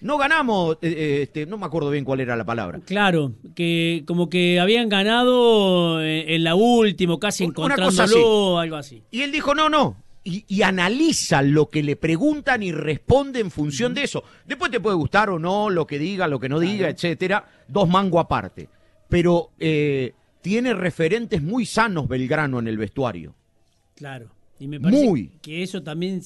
no ganamos, no me acuerdo bien cuál era la palabra. Claro, que como que habían ganado en la última, casi encontrándolo, algo así. Y él dijo, no. Y analiza lo que le preguntan y responde en función de eso. Después te puede gustar o no lo que diga, lo que no diga, etcétera. 2 mangos aparte. Pero tiene referentes muy sanos Belgrano en el vestuario. Claro. Y me parece que eso también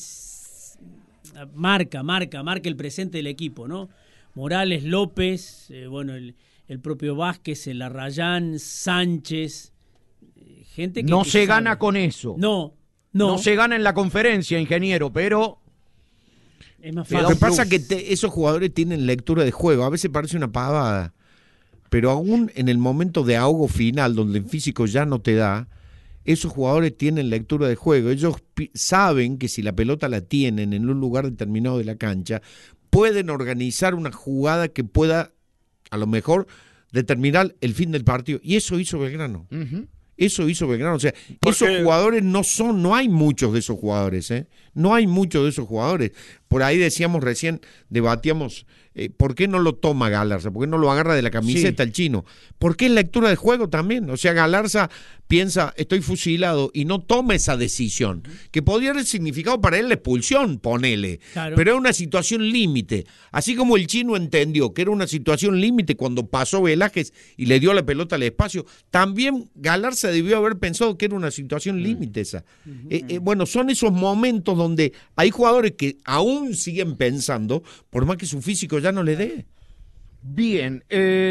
marca el presente del equipo, ¿no? Morales, López, el propio Vázquez, el Arrayán, Sánchez, gente que... No se gana con eso. No se gana en la conferencia, ingeniero, pero... Es más fácil. Lo que pasa es que esos jugadores tienen lectura de juego. A veces parece una pavada, pero aún en el momento de ahogo final, donde el físico ya no te da, esos jugadores tienen lectura de juego. Ellos saben que si la pelota la tienen en un lugar determinado de la cancha, pueden organizar una jugada que pueda, a lo mejor, determinar el fin del partido. Y eso hizo Belgrano. Eso hizo Belgrano. O sea, esos jugadores no hay muchos de esos jugadores, ¿eh? No hay muchos de esos jugadores. Por ahí decíamos recién, debatíamos, ¿por qué no lo toma Galarza? ¿Por qué no lo agarra de la camiseta el chino? Porque es lectura de juego también. O sea, Galarza piensa, estoy fusilado, y no toma esa decisión. Que podría haber significado para él la expulsión, ponele. Claro. Pero era una situación límite. Así como el chino entendió que era una situación límite cuando pasó Velázquez y le dio la pelota al espacio, también Galarza debió haber pensado que era una situación límite esa. Bueno, son esos momentos donde hay jugadores que aún siguen pensando, por más que su físico ya no le dé. Bien,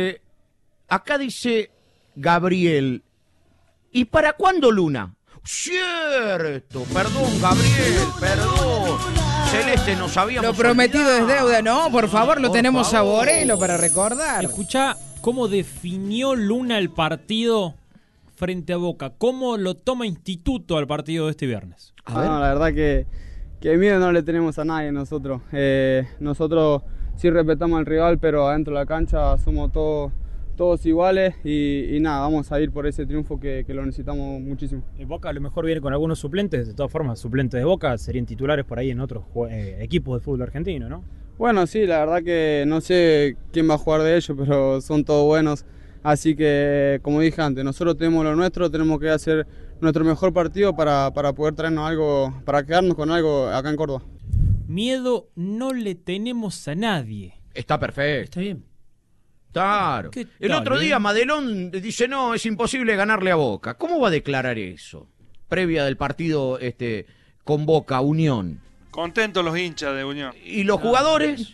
acá dice Gabriel, ¿y para cuándo Luna? Cierto, perdón Gabriel, perdón. Celeste, nos habíamos Lo prometido olvidado. es deuda, ¿no? Por favor, lo tenemos a Borelo para recordar. Escuchá cómo definió Luna el partido frente a Boca. ¿Cómo lo toma Instituto al partido de este viernes? No, la verdad que miedo no le tenemos a nadie nosotros. Nosotros sí respetamos al rival, pero adentro de la cancha somos todos iguales y nada, vamos a ir por ese triunfo que lo necesitamos muchísimo. Boca a lo mejor viene con algunos suplentes, de todas formas, suplentes de Boca serían titulares por ahí en otros equipos de fútbol argentino, ¿no? Bueno, sí, la verdad que no sé quién va a jugar de ellos, pero son todos buenos. Así que, como dije antes, nosotros tenemos lo nuestro, tenemos que hacer nuestro mejor partido para poder traernos algo, para quedarnos con algo acá en Córdoba. Miedo no le tenemos a nadie. Está perfecto. Está bien. Claro. El otro día Madelón dice, no, es imposible ganarle a Boca. ¿Cómo va a declarar eso? Previa del partido con Boca, Unión. Contentos los hinchas de Unión. ¿Y los jugadores?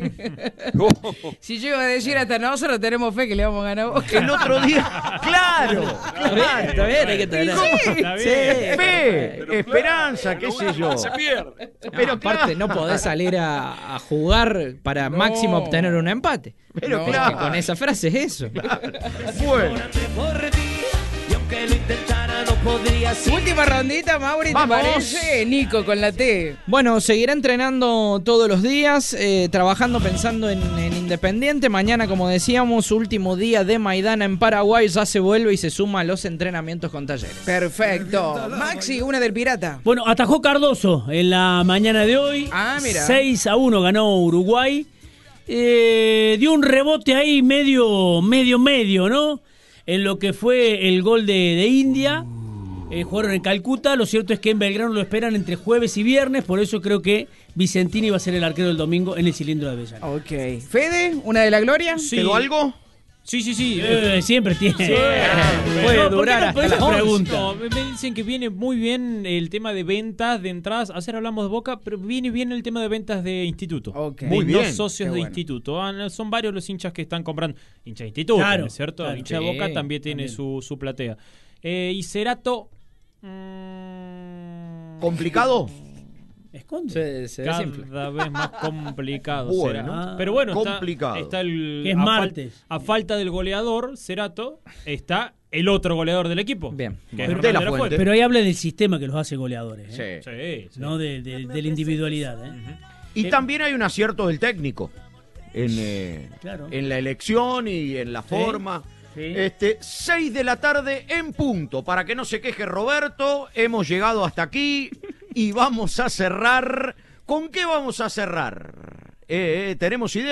Si yo iba a decir hasta nosotros tenemos fe que le vamos a ganar a Boca. El otro día, claro. Está bien, hay que tener. Fe, esperanza, qué sé yo. Se pierde. Pero aparte, no podés salir a jugar para máximo obtener un empate. Pero claro. Con esa frase es eso. Claro. Bueno. Última rondita, Mauri, ¿te parece? Nico con la T. Bueno, seguirá entrenando todos los días, trabajando, pensando en Independiente. Mañana, como decíamos, último día de Maidana en Paraguay, ya se vuelve y se suma a los entrenamientos con Talleres. Perfecto. Maxi, una del Pirata. Bueno, atajó Cardoso en la mañana de hoy. Mira. 6-1 ganó Uruguay. Dio un rebote ahí medio, ¿no? En lo que fue el gol de India. Jugaron en Calcuta. Lo cierto es que en Belgrano lo esperan entre jueves y viernes. Por eso creo que Vicentini va a ser el arquero del domingo en el cilindro de Avellaneda. Ok. Fede, una de la gloria. Sí. ¿Quedó algo? Sí. Siempre tiene. Sí. Puede durar hasta las 11. No, me dicen que viene muy bien el tema de ventas, de entradas. Ayer hablamos de Boca, pero viene bien el tema de ventas de Instituto. Okay. Muy bien. Los socios de Instituto. Son varios los hinchas que están comprando. Hincha de Instituto, Claro, ¿no es cierto? Claro, Hincha de Boca también tiene su platea. Y Cerato... ¿Complicado? Esconde. Cada vez más complicado. Bueno, será. Pero bueno, complicado. está el... Es martes. A falta del goleador, Cerato, está el otro goleador del equipo. Bien. Que es De Hernán la de la Fuente. Fuente. Pero ahí habla del sistema que los hace goleadores. Sí. No de la individualidad. Y también hay un acierto del técnico Claro. en la elección y en la forma. Sí. 6 de la tarde en punto. Para que no se queje Roberto, hemos llegado hasta aquí y vamos a cerrar. ¿Con qué vamos a cerrar? ¿Tenemos idea?